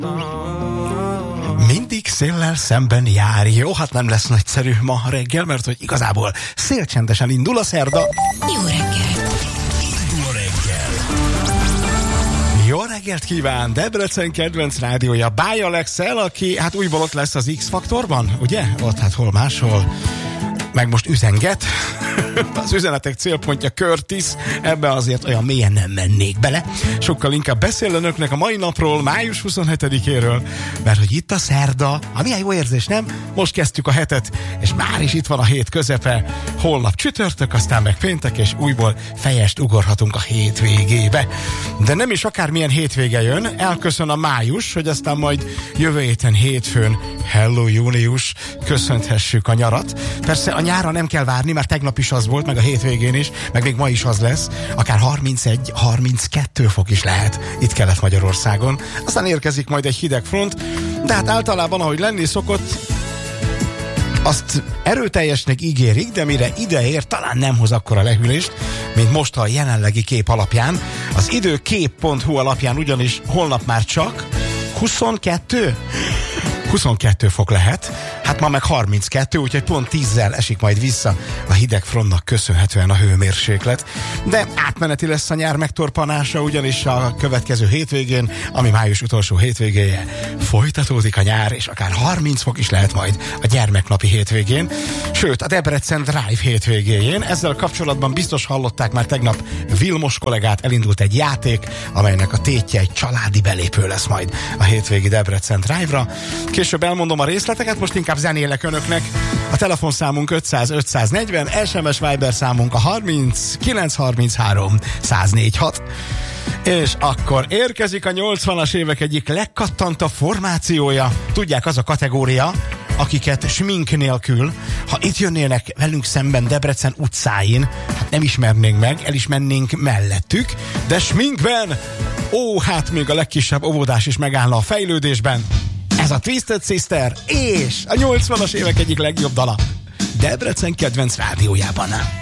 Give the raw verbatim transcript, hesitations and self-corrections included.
Mindig széllel szemben jár. Jó, hát nem lesz nagyszerű ma reggel, mert hogy igazából szélcsendesen indul a szerda. Jó reggel! Jó reggel! Jó reggelt kíván! Debrecen kedvenc rádiója Báj Alexel, aki hát újból ott lesz az X-faktorban, ugye? Ott hát hol máshol. Meg most üzenget. Az üzenetek célpontja Curtis, ebbe azért olyan mélyen nem mennék bele. Sokkal inkább beszél önöknek a mai napról, május huszonhetedikéről, mert hogy itt a szerda, a milyen jó érzés, nem? Most kezdtük a hetet, és már is itt van a hét közepe, holnap csütörtök, aztán meg péntek, és újból fejest ugorhatunk a hétvégébe. De nem is akármilyen hétvége jön, elköszön a május, hogy aztán majd jövő héten hétfőn, hello június, köszönthessük a nyarat. Persze a nyárra nem kell várni, mert tegnap is az volt, meg a hétvégén is, meg még ma is az lesz, akár harmincegy harminckettő fok is lehet itt Kelet-Magyarországon. Aztán érkezik majd egy hideg front, de hát általában, ahogy lenni szokott, azt erőteljesnek ígérik, de mire ide ér, talán nem hoz akkora lehűlést, mint most a jelenlegi kép alapján. Az időkép pont hu alapján ugyanis holnap már csak huszonkettő huszonkettő fok lehet, hát ma meg harminckettő, úgyhogy pont tízzel esik majd vissza a hideg frontnak köszönhetően a hőmérséklet. De átmeneti lesz a nyár megtorpanása, ugyanis a következő hétvégén, ami május utolsó hétvégéje, folytatódik a nyár, és akár harminc fok is lehet majd a gyermeknapi hétvégén, sőt a Debrecen Drive hétvégéjén. Ezzel kapcsolatban biztos hallották már tegnap Vilmos kollégát, elindult egy játék, amelynek a tétje egy családi belépő lesz majd a hétvégi Debrecen Drive-ra. Később elmondom a részleteket, most inkább zenélek önöknek. A telefonszámunk ötszáz ötszáznegyven, es em es Viber számunk a harminc kilenc harminchárom száz négyvenhat. És akkor érkezik a nyolcvanas évek egyik legkattantabb formációja. Tudják, az a kategória, akiket smink nélkül, ha itt jönnének velünk szemben Debrecen utcáin, hát nem ismernénk meg, el is mennénk mellettük, de sminkben, ó, hát még a legkisebb óvodás is megállna a fejlődésben. Ez a Twisted Sister és a nyolcvanas évek egyik legjobb dala Debrecen kedvenc rádiójában.